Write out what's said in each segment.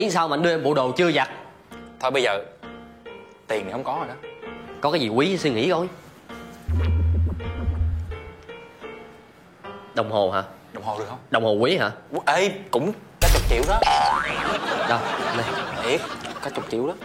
Sao mà anh đưa em bộ đồ chưa giặt? Thôi bây giờ tiền thì không có rồi đó. Có cái gì quý suy nghĩ coi. Đồng hồ hả? Đồng hồ được không? Đồng hồ quý hả? Ê, cũng cả chục triệu đó. Đâu, đây. Thiệt, cả chục triệu đó.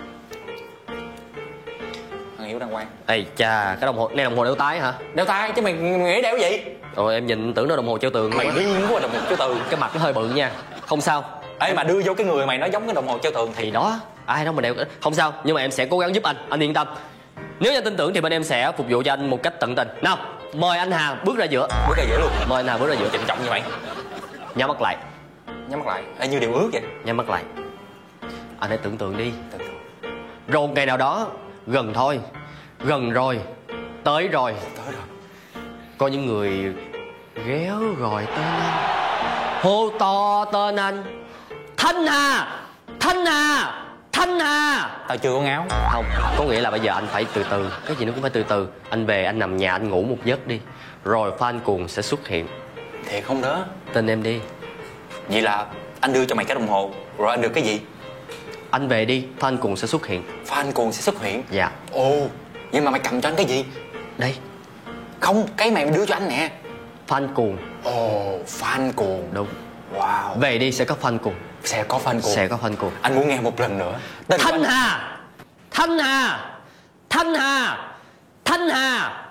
Thằng Hiếu đàng hoàng. Ê cha, cái đồng hồ này đồng hồ đeo tay hả? Đeo tay chứ mày nghĩ đeo cái gì? Rồi em nhìn tưởng nó đồng hồ treo tường. Mày điên quá, đồng hồ treo tường. Cái mặt nó hơi bự nha. Không sao. Ê mà đưa vô cái người mày nó giống cái đồng hồ treo tường thì đó, ai đó mà đeo. Không sao, nhưng mà em sẽ cố gắng giúp anh yên tâm. Nếu như anh tin tưởng thì bên em sẽ phục vụ cho anh một cách tận tình. Nào, mời anh Hà bước ra giữa. Bước ra giữa luôn. Mời anh Hà bước ra giữa. Trịnh trọng như vậy. Nhắm mắt lại. Nhắm mắt lại. Ê, như điều ước vậy. Nhắm mắt lại. Anh hãy tưởng tượng đi. Tưởng tượng. Rồi ngày nào đó, gần thôi, gần rồi, tới rồi. Tới rồi. Có những người réo gọi tên anh, hô to tên anh. Thanh Hà, Thanh Hà, Thanh Hà. Tao chưa có ngáo. Không, có nghĩa là bây giờ anh phải từ từ. Cái gì nó cũng phải từ từ. Anh về anh nằm nhà anh ngủ một giấc đi. Rồi fan cuồng sẽ xuất hiện. Thiệt không đó? Tin em đi. Vậy là anh đưa cho mày cái đồng hồ. Rồi anh được cái gì? Anh về đi, fan cuồng sẽ xuất hiện. Fan cuồng sẽ xuất hiện? Dạ. Ồ, nhưng mà mày cầm cho anh cái gì? Đây. Không, cái mày đưa cho anh nè. Fan cuồng. Ồ, fan cuồng. Đúng. Wow. Về đi sẽ có fan cuồng. Sẽ có fan cuồng. Sẽ có fan cuồng. Anh muốn nghe một lần nữa. Tên Thanh Hà, Thanh Hà, Thanh Hà, Thanh Hà.